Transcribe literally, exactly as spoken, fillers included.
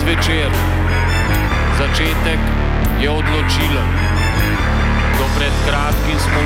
zvečer. Začetek je odločilen. Do pred kratkim smo